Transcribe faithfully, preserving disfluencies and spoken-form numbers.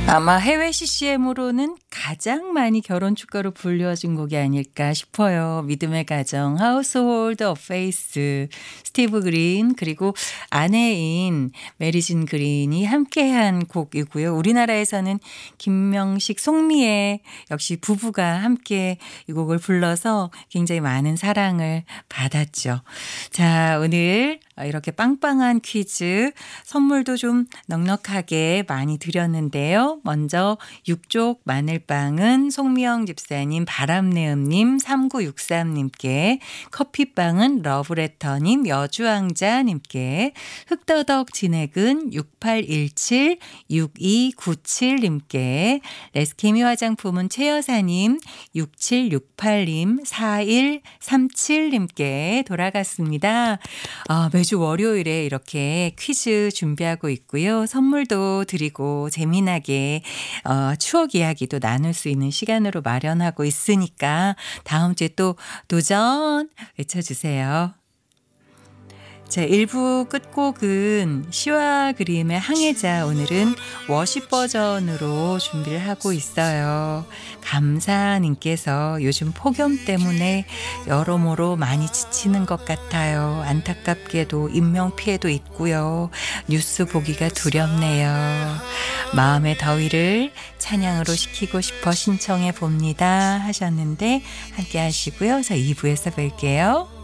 아마 해외 씨씨엠으로는 가장 많이 결혼 축가로 불려진 곡이 아닐까 싶어요. 믿음의 가정, 하우스홀드 오브 페이스, 스티브 그린 그리고 아내인 메리진 그린이 함께한 곡이고요. 우리나라에서는 김명식, 송미애 역시 부부가 함께 이 곡을 불러서 굉장히 많은 사랑을 받았죠. 자, 오늘 이렇게 빵빵한 퀴즈 선물도 좀 넉넉하게 많이 드렸는데요. 먼저 육족 마늘빵은 송미영 집사님, 바람내음님, 삼구육삼님께, 커피빵은 러브레터님, 여주왕자님께, 흑더덕 진액은 육팔일칠 육이구칠님께, 레스케미 화장품은 최여사님, 육칠육팔님, 사일삼칠님께 돌아갔습니다. 아, 매주 월요일에 이렇게 퀴즈 준비하고 있고요. 선물도 드리고 재미나게 어, 추억 이야기도 나눌 수 있는 시간으로 마련하고 있으니까 다음 주에 또 도전 외쳐주세요. 자, 일 부 끝곡은 시와 그림의 항해자, 오늘은 워십 버전으로 준비를 하고 있어요. 감사님께서 요즘 폭염 때문에 여러모로 많이 지치는 것 같아요. 안타깝게도 인명피해도 있고요. 뉴스 보기가 두렵네요. 마음의 더위를 찬양으로 식히고 싶어 신청해 봅니다 하셨는데 함께 하시고요. 자, 이 부에서 뵐게요.